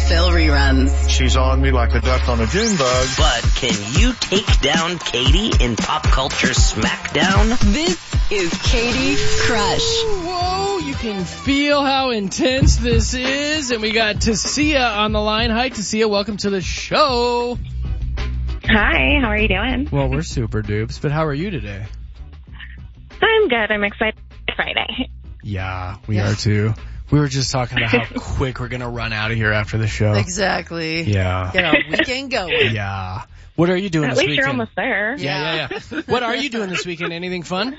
Phil reruns. She's on me like a duck on a June bug. But can you take down Katie in Pop Culture Smackdown? This is Katie Crush. Whoa, you can feel how intense this is. And we got Tasia on the line. Hi, Tasia. Welcome to the show. Hi, how are you doing? Well, we're super dupes, but how are you today? I'm good. I'm excited for Friday. Yeah, we are too. We were just talking about how quick we're going to run out of here after the show. Exactly. Yeah. Get our weekend going. Yeah. What are you doing At this least weekend? you're almost there. Yeah. What are you doing this weekend? Anything fun?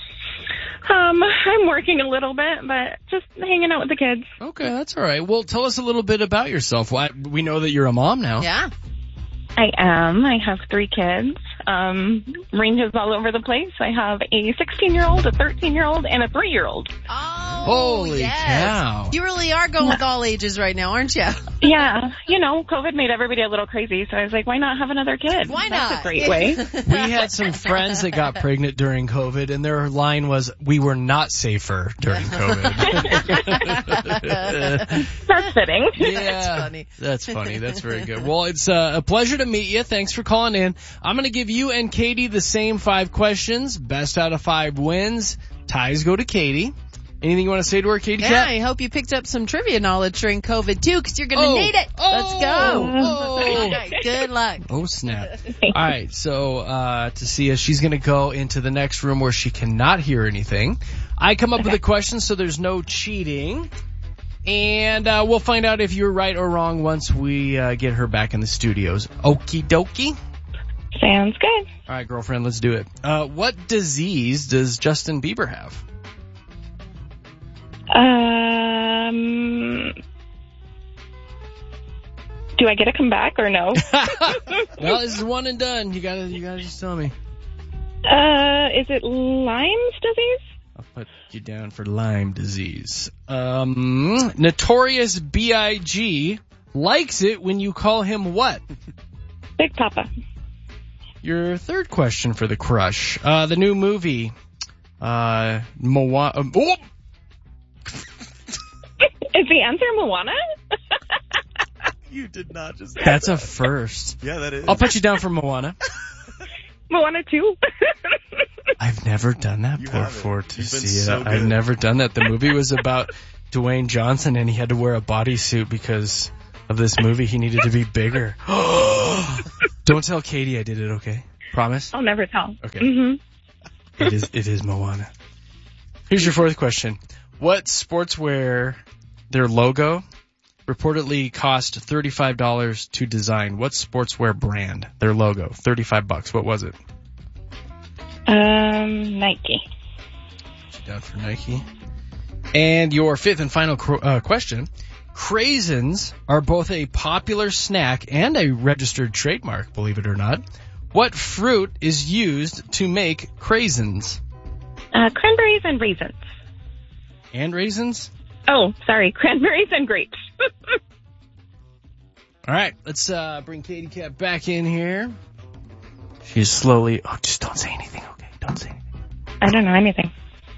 I'm working a little bit, but just hanging out with the kids. Okay, that's all right. Well, tell us a little bit about yourself. We know that you're a mom now. Yeah. I am. I have 3 kids. Ranges all over the place. I have a 16-year-old, a 13-year-old, and a 3-year-old. Oh, Holy yes. cow. You really are going with all ages right now, aren't you? Yeah. You know, COVID made everybody a little crazy, so I was like, why not have another kid? Why not? That's a great way. We had some friends that got pregnant during COVID, and their line was, we were not safer during COVID. That's fitting. Yeah, That's funny. That's very good. Well, it's a pleasure to meet you. Thanks for calling in. I'm going to give you and Katie the same 5 questions. Best out of 5 wins. Ties go to Katie. Anything you want to say to her, Katie Yeah, Cat? I hope you picked up some trivia knowledge during COVID, too, because you're going to need it. Let's go. All right, good luck. Oh, snap. All right, so Tasia, she's going to go into the next room where she cannot hear anything. I come up with a question, so there's no cheating. And we'll find out if you're right or wrong once we get her back in the studios. Okie dokie. Sounds good. All right, girlfriend, let's do it. What disease does Justin Bieber have? Do I get to come back or no? Well, this is one and done. You gotta just tell me. Is it Lyme's disease? I'll put you down for Lyme disease. Notorious B.I.G. likes it when you call him what? Big Papa. Your third question for the crush. The new movie, Moana. Oh! Is the answer Moana? You did not just... That's a first. Yeah, that is. I'll put you down for Moana. Moana 2? I've never done that You haven't. before to You've been see it. so I've good. never done that. The movie was about Dwayne Johnson, and he had to wear a bodysuit because of this movie. He needed to be bigger. Don't tell Katie I did it, okay? Promise? I'll never tell. Okay. Mm-hmm. It is Moana. Here's your fourth question. What sportswear, their logo, reportedly cost $35 to design? What sportswear brand, their logo? $35. What was it? Nike. Down for Nike. And your fifth and final question. Craisins are both a popular snack and a registered trademark, believe it or not. What fruit is used to make craisins? Cranberries and raisins. And raisins? Oh, sorry. Cranberries and grapes. All right, let's bring Katie Cat back in here. She's slowly... Oh, just don't say anything, okay? Don't say anything. I don't know anything.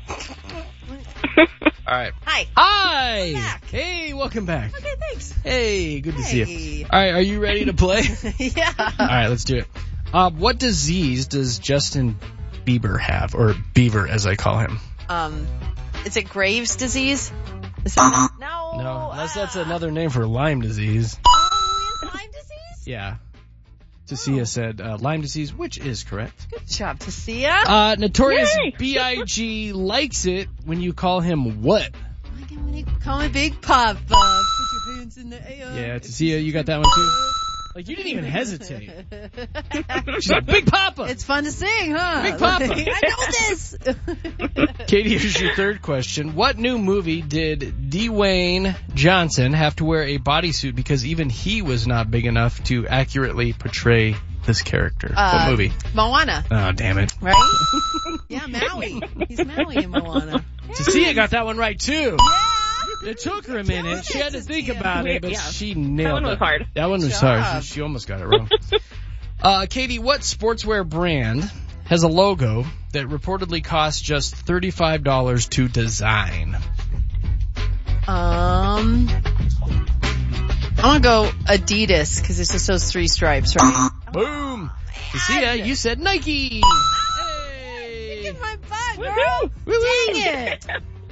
All right. Hi. Hi! Back. Hey, welcome back. Okay, thanks. Hey, good to see Hey. you. All right, are you ready to play? Yeah. All right, let's do it. What disease does Justin Bieber have? Or Beaver, as I call him. Is it Graves' disease? Is it, no. No, that's another name for Lyme disease. Oh, it's Lyme disease? Yeah. Tasia said Lyme disease, which is correct. Good job, Tasia. Notorious Yay! B.I.G. likes it when you call him what? Like it when you call me Big Papa. Put your hands in the air. Yeah, Tasia, you got that one too? Like, you didn't even hesitate. She's like, Big Papa! It's fun to sing, huh? Big Papa. I know this. Katie, here's your third question. What new movie did Dwayne Johnson have to wear a bodysuit because even he was not big enough to accurately portray this character? What movie? Moana, Oh, damn it. right? Yeah, Maui. He's Maui in Moana. Tasia got that one right, too. Yeah. It took her a minute. She had to think about it, but Yeah. she nailed it. That one was hard. That one was Good hard. job. She almost got it wrong. Katie, what sportswear brand has a logo that reportedly costs just $35 to design? I'm going to go Adidas because it's just those 3 stripes, right? Boom. Lucia, you said Nike. Hey. Kick my butt, girl. Dang it.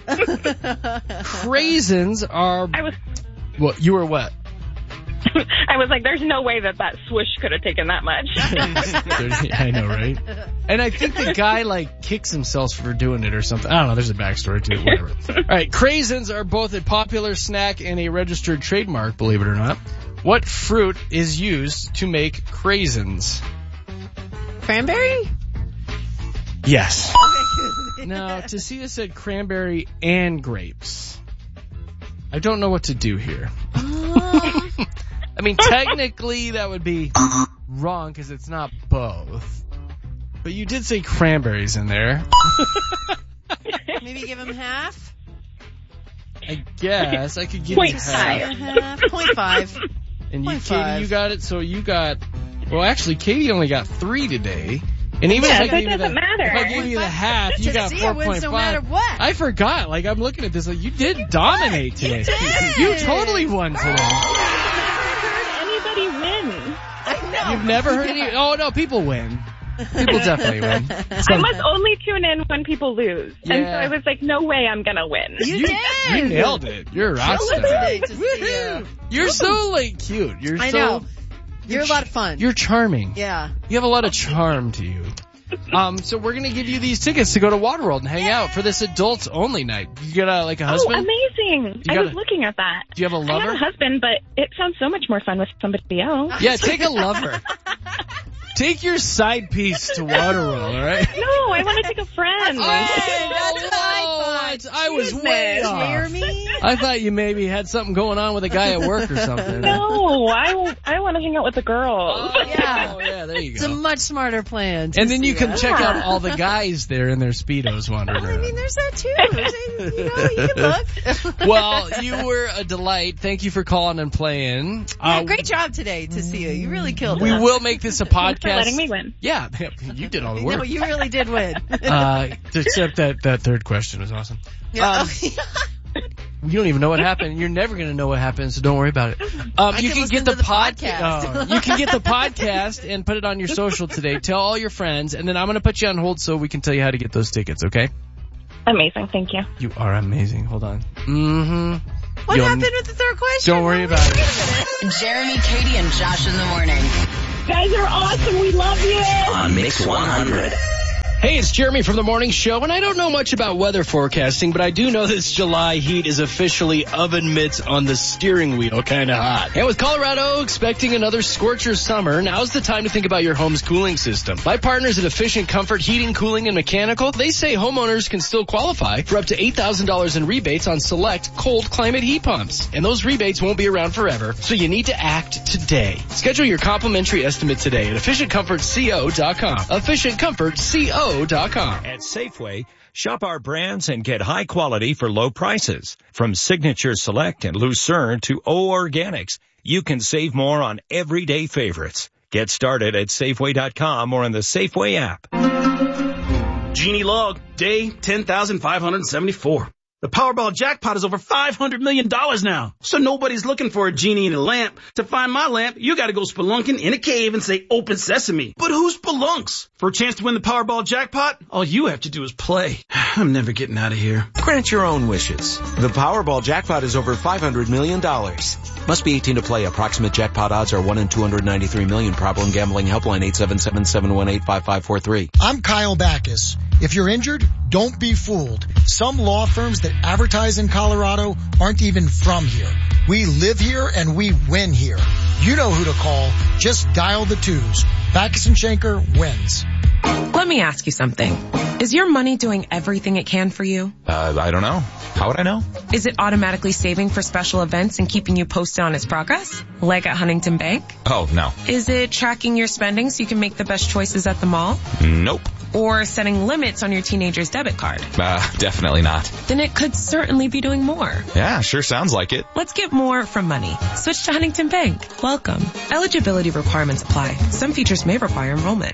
Craisins are... What? You were what? I was like, there's no way that swoosh could have taken that much. I know, right? And I think the guy, like, kicks himself for doing it or something. I don't know. There's a backstory to it. Whatever. All right. Craisins are both a popular snack and a registered trademark, believe it or not. What fruit is used to make craisins? Cranberry? Yes. Now, Tasia said cranberry and grapes. I don't know what to do here. I mean, technically that would be wrong because it's not both. But you did say cranberries in there. Maybe give him half? I guess I could give you half. 0.5. And you, Katie, you got it. So you got, well, actually, Katie only got 3 today. And even if I gave you the half, you got 4.5. No matter what. I forgot. Like, I'm looking at this. Like, you did dominate today. You totally won today. Anybody win? I know. You've never heard any? Oh no, people win. People definitely win. I must only tune in when people lose. Yeah. And so I was like, no way I'm going to win. You did. You nailed it. You're a rock star. You're so, like, cute. I know. You're a lot of fun. You're charming. Yeah. You have a lot of charm to you. So we're going to give you these tickets to go to Waterworld and hang out for this adults only night. You got a husband? Oh, amazing. I was looking at that. Do you have a lover? I have a husband, but it sounds so much more fun with somebody else. Yeah, take a lover. Take your side piece to Waterworld, all right? No, I want to take a friend. I was way off. Hear me? I thought you maybe had something going on with a guy at work or something. No, I want to hang out with the girls. Yeah. Oh, yeah, there you go. It's a much smarter plan. And then you can check out all the guys there in their Speedos wandering around. I mean, there's that too. You can look. Well, you were a delight. Thank you for calling and playing. Great job today, Tasia. You really killed it. We will make this a podcast. Thanks for letting me win. Yeah, you did all the work. No, you really did win. Except that third question was awesome. You don't even know what happened. You're never going to know what happened, so don't worry about it. You can get the podcast. You can get the podcast and put it on your social today. Tell all your friends, and then I'm going to put you on hold so we can tell you how to get those tickets, okay? Amazing. Thank you. You are amazing. Hold on. What happened with the third question? Don't worry about it. Jeremy, Katie, and Josh in the morning. Guys are awesome. We love you. On Mix 100. Hey, it's Jeremy from The Morning Show, and I don't know much about weather forecasting, but I do know this July heat is officially oven mitts on the steering wheel kind of hot. And with Colorado expecting another scorcher summer, now's the time to think about your home's cooling system. My partners at Efficient Comfort Heating, Cooling, and Mechanical, they say homeowners can still qualify for up to $8,000 in rebates on select cold climate heat pumps. And those rebates won't be around forever, so you need to act today. Schedule your complimentary estimate today at EfficientComfortCO.com. EfficientComfortCO.com. At Safeway, shop our brands and get high quality for low prices. From Signature Select and Lucerne to O Organics, you can save more on everyday favorites. Get started at Safeway.com or in the Safeway app. Genie log, day 10,574. The Powerball jackpot is over $500 million now. So nobody's looking for a genie in a lamp. To find my lamp, you gotta go spelunking in a cave and say, open sesame. But who spelunks? For a chance to win the Powerball jackpot, all you have to do is play. I'm never getting out of here. Grant your own wishes. The Powerball jackpot is over $500 million. Must be 18 to play. Approximate jackpot odds are 1 in 293 million. Problem gambling helpline 877-718-5543. I'm Kyle Backus. If you're injured, don't be fooled. Some law firms that advertise in Colorado aren't even from here. We live here and we win here. You know who to call. Just dial the 2s. Backus and Schenker wins. Let me ask you something. Is your money doing everything it can for you? I don't know. How would I know? Is it automatically saving for special events and keeping you posted on its progress? Like at Huntington Bank? Oh, no. Is it tracking your spending so you can make the best choices at the mall? Nope. Or setting limits on your teenager's debit card? Definitely not. Then it could certainly be doing more. Yeah, sure sounds like it. Let's get more from money. Switch to Huntington Bank. Welcome. Eligibility requirements apply. Some features may require enrollment.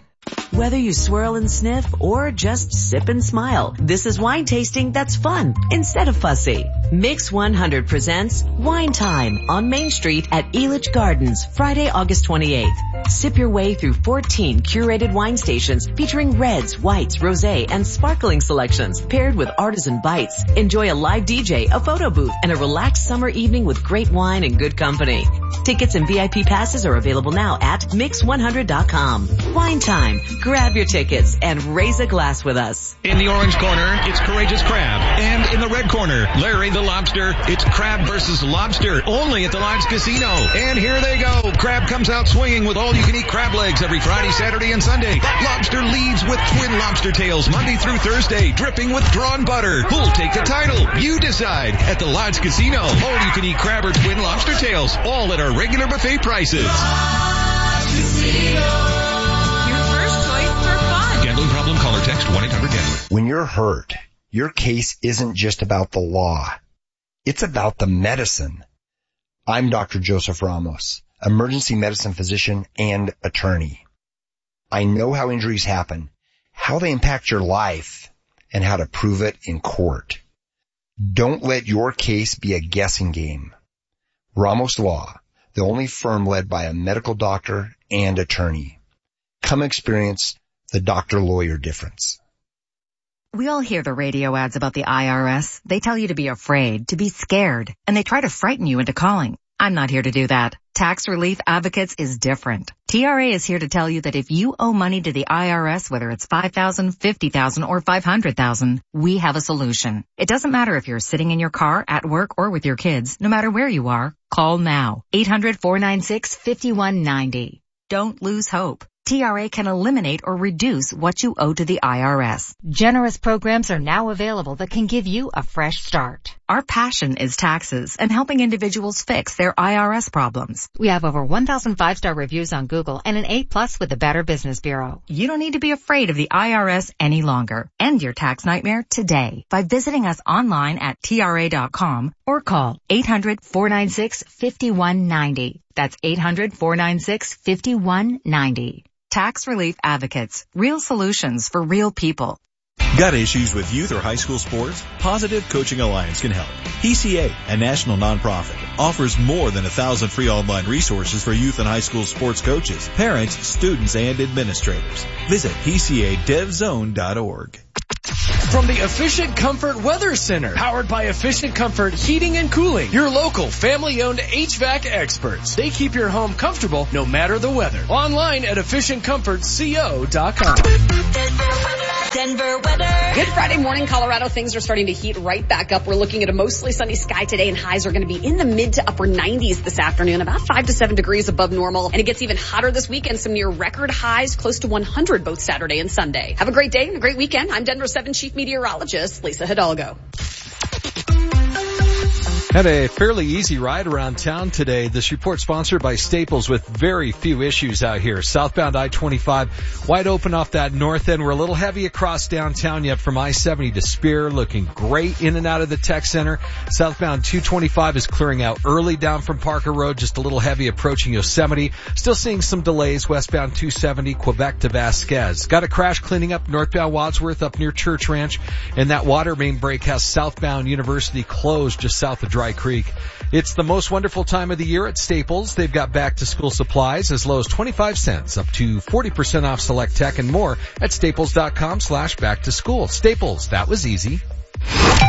Whether you swirl and sniff or just sip and smile, this is wine tasting that's fun instead of fussy. Mix 100 presents Wine Time on Main Street at Elitch Gardens, Friday, August 28th. Sip your way through 14 curated wine stations featuring reds, whites, rosé, and sparkling selections paired with artisan bites. Enjoy a live DJ, a photo booth, and a relaxed summer evening with great wine and good company. Tickets and VIP passes are available now at mix100.com. Wine Time. Grab your tickets and raise a glass with us. In the orange corner, it's Courageous Crab. And in the red corner, Larry the Lobster. It's crab versus lobster, only at the Lodge Casino. And here they go. Crab comes out swinging with all-you-can-eat crab legs every Friday, Saturday, and Sunday. Lobster leads with twin lobster tails Monday through Thursday, dripping with drawn butter. Who'll take the title? You decide at the Lodge Casino. All-you-can-eat crab or twin lobster tails, all at our regular buffet prices. Gambling problem? Call or text 1-800-GAMBLER. When you're hurt, your case isn't just about the law. It's about the medicine. I'm Dr. Joseph Ramos, emergency medicine physician and attorney. I know how injuries happen, how they impact your life, and how to prove it in court. Don't let your case be a guessing game. Ramos Law, the only firm led by a medical doctor and attorney. Come experience the doctor-lawyer difference. We all hear the radio ads about the IRS. They tell you to be afraid, to be scared, and they try to frighten you into calling. I'm not here to do that. Tax Relief Advocates is different. TRA is here to tell you that if you owe money to the IRS, whether it's $5,000, $50,000, or $500,000, we have a solution. It doesn't matter if you're sitting in your car, at work, or with your kids. No matter where you are, call now. 800-496-5190. Don't lose hope. TRA can eliminate or reduce what you owe to the IRS. Generous programs are now available that can give you a fresh start. Our passion is taxes and helping individuals fix their IRS problems. We have over 1,000 5-star reviews on Google and an A+ with the Better Business Bureau. You don't need to be afraid of the IRS any longer. End your tax nightmare today by visiting us online at TRA.com or call 800-496-5190. That's 800-496-5190. Tax Relief Advocates. Real solutions for real people. Got issues with youth or high school sports? Positive Coaching Alliance can help. PCA, a national nonprofit, offers more than 1,000 free online resources for youth and high school sports coaches, parents, students, and administrators. Visit PCADevZone.org. From the Efficient Comfort Weather Center, powered by Efficient Comfort Heating and Cooling, your local family-owned HVAC experts. They keep your home comfortable no matter the weather. Online at EfficientComfortCO.com. Denver weather. Good Friday morning, Colorado. Things are starting to heat right back up. We're looking at a mostly sunny sky today, and highs are going to be in the mid to upper 90s this afternoon, about 5 to 7 degrees above normal. And it gets even hotter this weekend, some near record highs, close to 100 both Saturday and Sunday. Have a great day and a great weekend. I'm Denver 7 Chief Meteorologist Lisa Hidalgo. Had a fairly easy ride around town today. This report sponsored by Staples with very few issues out here. Southbound I-25 wide open off that north end. We're a little heavy across downtown yet from I-70 to Spear. Looking great in and out of the tech center. Southbound 225 is clearing out early down from Parker Road. Just a little heavy approaching Yosemite. Still seeing some delays westbound 270 Quebec to Vasquez. Got a crash cleaning up northbound Wadsworth up near Church Ranch. And that water main break has southbound University closed just south of Dry Creek. It's the most wonderful time of the year at Staples. They've got back to school supplies as low as 25 cents up to 40% off select tech and more at staples.com/back to school. Staples, that was easy.